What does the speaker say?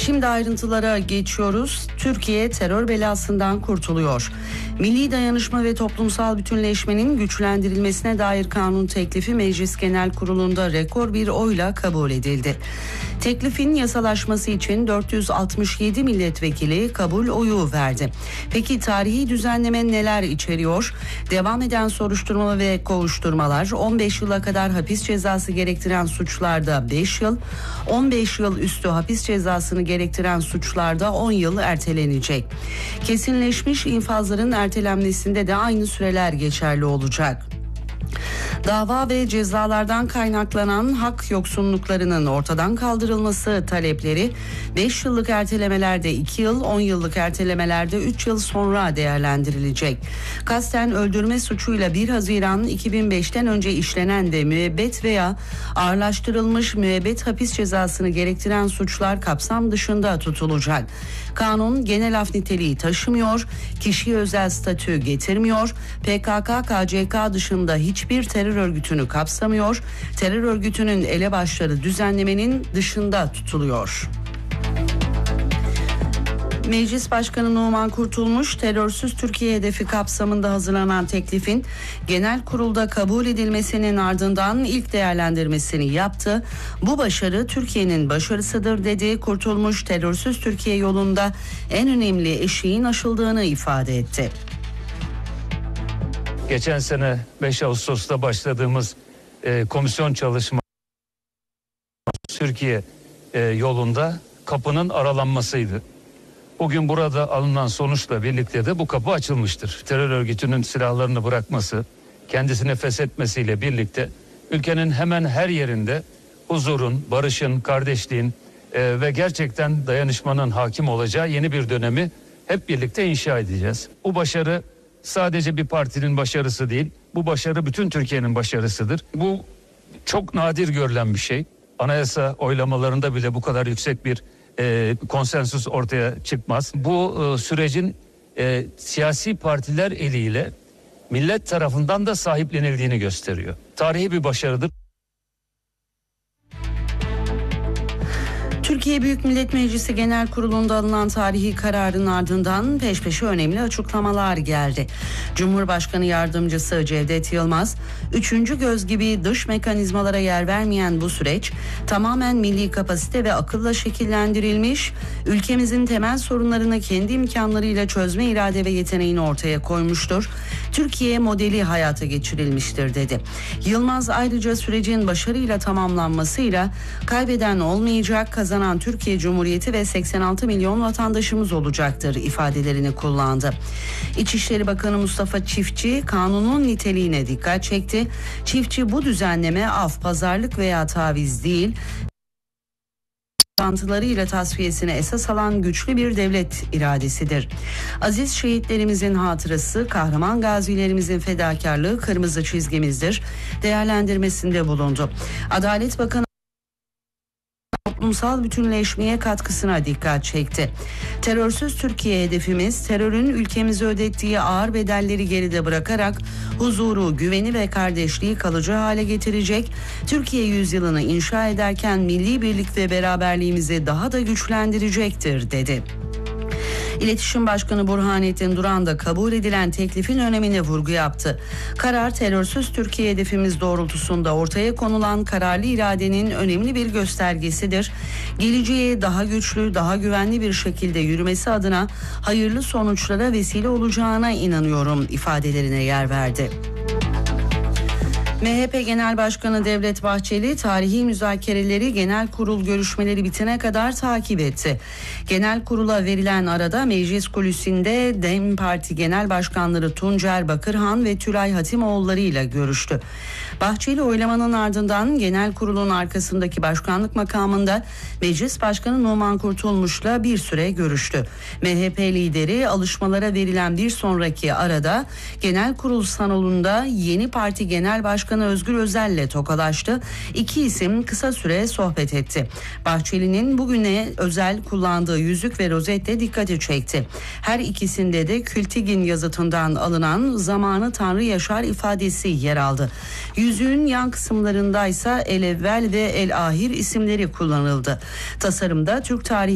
Şimdi ayrıntılara geçiyoruz. Türkiye terör belasından kurtuluyor. Milli dayanışma ve toplumsal bütünleşmenin güçlendirilmesine dair kanun teklifi Meclis Genel Kurulu'nda rekor bir oyla kabul edildi. Teklifin yasalaşması için 467 milletvekili kabul oyu verdi. Peki tarihi düzenleme neler içeriyor? Devam eden soruşturma ve kovuşturmalar 15 yıla kadar hapis cezası gerektiren suçlarda 5 yıl, 15 yıl üstü hapis cezasını gerektiren suçlarda 10 yıl ertelenecek. Kesinleşmiş infazların ertelenmesinde de aynı süreler geçerli olacak. Dava ve cezalardan kaynaklanan hak yoksunluklarının ortadan kaldırılması talepleri 5 yıllık ertelemelerde 2 yıl, 10 yıllık ertelemelerde 3 yıl sonra değerlendirilecek. Kasten öldürme suçuyla 1 Haziran 2005'ten önce işlenen de müebbet veya ağırlaştırılmış müebbet hapis cezasını gerektiren suçlar kapsam dışında tutulacak. Kanun genel af niteliği taşımıyor, kişiye özel statü getirmiyor, PKK, KCK dışında hiçbir terör örgütünü kapsamıyor, terör örgütünün elebaşları düzenlemenin dışında tutuluyor. Meclis Başkanı Numan Kurtulmuş, terörsüz Türkiye hedefi kapsamında hazırlanan teklifin genel kurulda kabul edilmesinin ardından ilk değerlendirmesini yaptı. Bu başarı Türkiye'nin başarısıdır dedi. Kurtulmuş, terörsüz Türkiye yolunda en önemli eşiğin aşıldığını ifade etti. Geçen sene 5 Ağustos'ta başladığımız komisyon çalışması Türkiye yolunda kapının aralanmasıydı. Bugün burada alınan sonuçla birlikte de bu kapı açılmıştır. Terör örgütünün silahlarını bırakması, kendisini feshetmesiyle birlikte ülkenin hemen her yerinde huzurun, barışın, kardeşliğin ve gerçekten dayanışmanın hakim olacağı yeni bir dönemi hep birlikte inşa edeceğiz. Bu başarı sadece bir partinin başarısı değil, bu başarı bütün Türkiye'nin başarısıdır. Bu çok nadir görülen bir şey. Anayasa oylamalarında bile bu kadar yüksek bir konsensüs ortaya çıkmaz. Bu sürecin siyasi partiler eliyle millet tarafından da sahiplenildiğini gösteriyor. Tarihi bir başarıdır. Türkiye Büyük Millet Meclisi Genel Kurulu'nda alınan tarihi kararın ardından peş peşe önemli açıklamalar geldi. Cumhurbaşkanı Yardımcısı Cevdet Yılmaz, üçüncü göz gibi dış mekanizmalara yer vermeyen bu süreç tamamen milli kapasite ve akılla şekillendirilmiş, ülkemizin temel sorunlarını kendi imkanlarıyla çözme irade ve yeteneğini ortaya koymuştur. Türkiye modeli hayata geçirilmiştir dedi. Yılmaz ayrıca sürecin başarıyla tamamlanmasıyla kaybeden olmayacak, kazanan Türkiye Cumhuriyeti ve 86 milyon vatandaşımız olacaktır ifadelerini kullandı. İçişleri Bakanı Mustafa Çiftçi kanunun niteliğine dikkat çekti. Çiftçi bu düzenleme af, pazarlık veya taviz değil, toplantılarıyla tasfiyesine esas alan güçlü bir devlet iradesidir. Aziz şehitlerimizin hatırası, kahraman gazilerimizin fedakarlığı kırmızı çizgimizdir değerlendirmesinde bulundu. Adalet Bakanı toplumsal bütünleşmeye katkısına dikkat çekti. Terörsüz Türkiye hedefimiz, terörün ülkemize ödettiği ağır bedelleri geride bırakarak huzuru, güveni ve kardeşliği kalıcı hale getirecek, Türkiye yüzyılını inşa ederken milli birlik ve beraberliğimizi daha da güçlendirecektir dedi. İletişim Başkanı Burhanettin Duran da kabul edilen teklifin önemine vurgu yaptı. Karar, terörsüz Türkiye hedefimiz doğrultusunda ortaya konulan kararlı iradenin önemli bir göstergesidir. Geleceğe daha güçlü, daha güvenli bir şekilde yürümesi adına hayırlı sonuçlara vesile olacağına inanıyorum ifadelerine yer verdi. MHP Genel Başkanı Devlet Bahçeli tarihi müzakereleri genel kurul görüşmeleri bitene kadar takip etti. Genel kurula verilen arada meclis kulisinde DEM Parti Genel Başkanları Tuncer Bakırhan ve Tülay Hatimoğulları ile görüştü. Bahçeli oylamanın ardından genel kurulun arkasındaki başkanlık makamında Meclis Başkanı Numan Kurtulmuş'la bir süre görüştü. MHP lideri alışmalara verilen bir sonraki arada genel kurul salonunda yeni parti genel başkanı Özgür Özel'le tokalaştı. İki isim kısa süre sohbet etti. Bahçeli'nin bugüne özel kullandığı yüzük ve rozette dikkati çekti. Her ikisinde de Kültigin yazıtından alınan "Zamanı Tanrı yaşar" ifadesi yer aldı. Yüzüğün yan kısımlarındaysa El Evvel ve El Ahir isimleri kullanıldı. Tasarımda Türk tarihi